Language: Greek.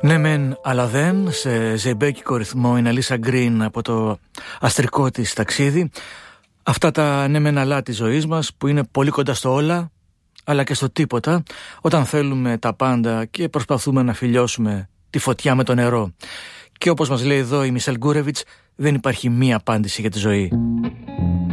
Ναι μεν αλλά δεν, σε ζεϊμπέκικο ρυθμό, είναι Αλίσσα Γκριν από το αστρικό της ταξίδι. Αυτά τα ναι μεν αλλά της ζωής μας που είναι πολύ κοντά στο όλα αλλά και στο τίποτα, όταν θέλουμε τα πάντα και προσπαθούμε να φιλιώσουμε τη φωτιά με το νερό. Και όπως μας λέει εδώ η Μισελ Γκούρεβιτς, δεν υπάρχει μία απάντηση για τη ζωή.